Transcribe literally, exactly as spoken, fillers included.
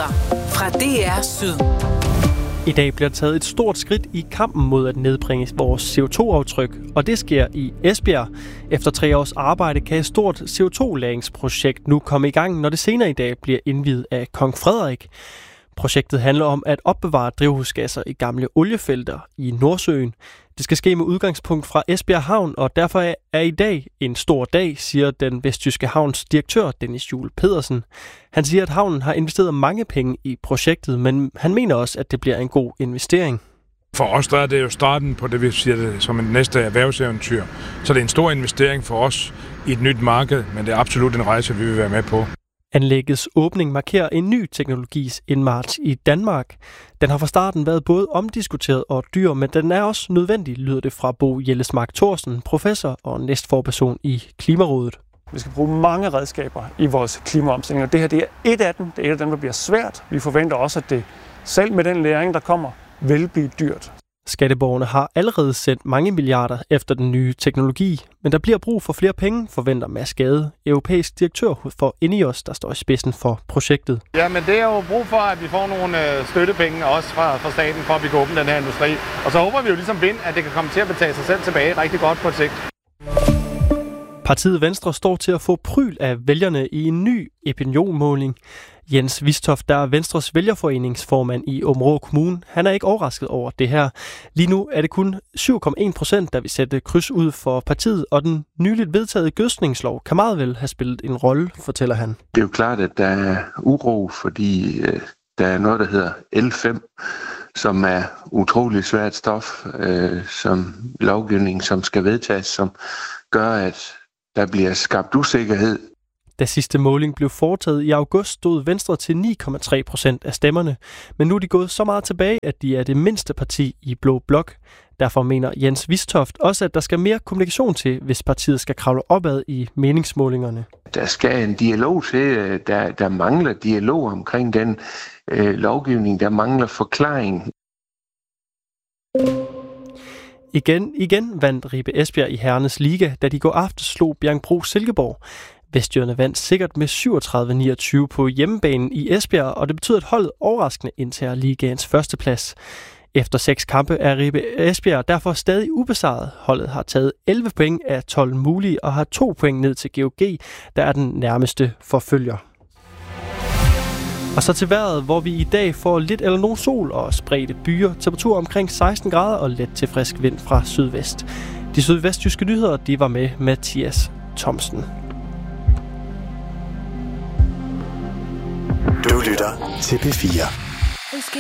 Nyheder fra D R Syd. I dag bliver taget et stort skridt i kampen mod at nedbringe vores C O to aftryk, og det sker i Esbjerg. Efter tre års arbejde kan et stort C O to lagringsprojekt nu komme i gang, når det senere i dag bliver indviet af Kong Frederik. Projektet handler om at opbevare drivhusgasser i gamle oliefelter i Nordsøen. Det skal ske med udgangspunkt fra Esbjerg Havn, og derfor er i dag en stor dag, siger den vestjyske havns direktør Dennis Juel Pedersen. Han siger, at havnen har investeret mange penge i projektet, men han mener også, at det bliver en god investering. For os der er det jo starten på det, vi siger det som en næste erhvervseventyr. Så det er en stor investering for os i et nyt marked, men det er absolut en rejse, vi vil være med på. Anlæggets åbning markerer en ny teknologis indmarch i Danmark. Den har fra starten været både omdiskuteret og dyr, men den er også nødvendig, lyder det fra Bo Jellesmark Thorsen, professor og næstforperson i Klimarådet. Vi skal bruge mange redskaber i vores klimaomstilling, og det her det er et af dem. Det er et af dem, der bliver svært. Vi forventer også, at det selv med den læring, der kommer, vil blive dyrt. Skatteborgerne har allerede sendt mange milliarder efter den nye teknologi, men der bliver brug for flere penge, forventer Mads Gade, europæisk direktør for Enios, der står i spidsen for projektet. Ja, men det er jo brug for, at vi får nogle støttepenge også fra, fra staten, for at vi kan åbne den her industri. Og så håber vi jo ligesom vind, at det kan komme til at betale sig selv tilbage rigtig godt på et sigt. Partiet Venstre står til at få pryl af vælgerne i en ny opinionmåling. Jens Vistoft, der er Venstres vælgerforeningsformand i Aabenraa Kommune, han er ikke overrasket over det her. Lige nu er det kun syv komma en procent, der vil sætte kryds ud for partiet, og den nyligt vedtaget gødskningslov kan meget vel have spillet en rolle, fortæller han. Det er jo klart, at der er uro, fordi øh, der er noget, der hedder L fem, som er utrolig svært stof, øh, som lovgivning, som skal vedtages, som gør, at der bliver skabt usikkerhed. Da sidste måling blev foretaget i august, stod Venstre til ni komma tre procent af stemmerne. Men nu er de gået så meget tilbage, at de er det mindste parti i Blå Blok. Derfor mener Jens Vistoft også, at der skal mere kommunikation til, hvis partiet skal kravle opad i meningsmålingerne. Der skal en dialog til. Der, der mangler dialog omkring den øh, lovgivning. Der mangler forklaring. Igen, igen vandt Ribe Esbjerg i herrenes liga, da de går aftes slog Bjerringbro Silkeborg. Vestjyderne vandt sikkert med syvogtredive niogtyve på hjemmebanen i Esbjerg, og det betyder, at holdet overraskende indtager ligaens førsteplads. Efter seks kampe er Ribe Esbjerg derfor stadig ubesejret. Holdet har taget elleve point af tolv mulige og har to point ned til G O G, der er den nærmeste forfølger. Og så til vejret, hvor vi i dag får lidt eller nogen sol og spredte byer. Temperatur omkring seksten grader og let til frisk vind fra sydvest. De sydvestjyske nyheder, de var med Mathias Thomsen. Du lytter til P fire.